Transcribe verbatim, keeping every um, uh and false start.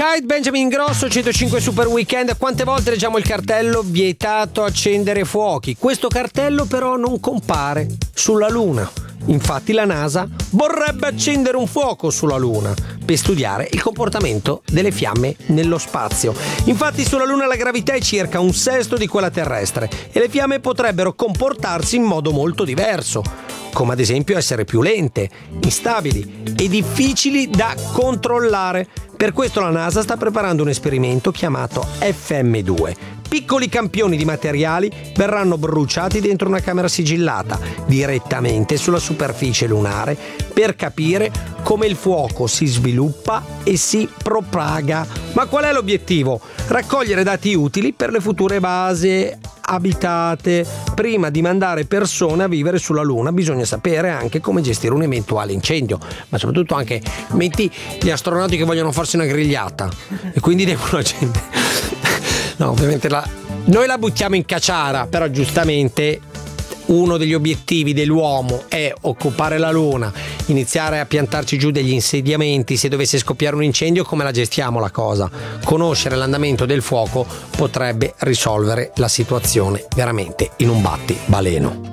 Kite, Benjamin Ingrosso, centocinque Super Weekend. Quante volte leggiamo il cartello vietato accendere fuochi? Questo cartello però non compare sulla Luna. Infatti la NASA vorrebbe accendere un fuoco sulla Luna per studiare il comportamento delle fiamme nello spazio. Infatti sulla Luna la gravità è circa un sesto di quella terrestre e le fiamme potrebbero comportarsi in modo molto diverso, come ad esempio essere più lente, instabili e difficili da controllare. Per questo la NASA sta preparando un esperimento chiamato F M due. Piccoli campioni di materiali verranno bruciati dentro una camera sigillata direttamente sulla superficie lunare per capire come il fuoco si sviluppa e si propaga. Ma qual è l'obiettivo? Raccogliere dati utili per le future basi abitate. Prima di mandare persone a vivere sulla Luna bisogna sapere anche come gestire un eventuale incendio, ma soprattutto anche metti gli astronauti che vogliono farsi una grigliata e quindi devono accendere. No, ovviamente la... noi la buttiamo in caciara, però giustamente uno degli obiettivi dell'uomo è occupare la Luna, iniziare a piantarci giù degli insediamenti. Se dovesse scoppiare un incendio, come la gestiamo la cosa? Conoscere l'andamento del fuoco potrebbe risolvere la situazione veramente in un battibaleno.